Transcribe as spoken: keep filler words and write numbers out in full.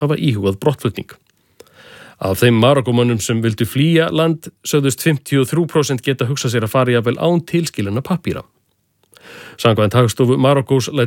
hafa íhugað brottflutning. Af þeim Marokkómönnum sem vildu flýja land sögðust fimmtíu og þrjú prósent geta hugsað sér að fara jafnvel án tilskilinna pappíra. Samkvæmt Hagstofu Marokkós